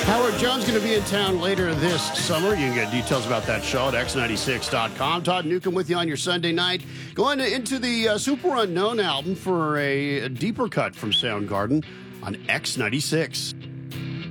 Howard Jones going to be in town later this summer. You can get details about that show at x96.com. Todd Newcomb with you on your Sunday night. Going into the Super Unknown album for a deeper cut from Soundgarden on X96.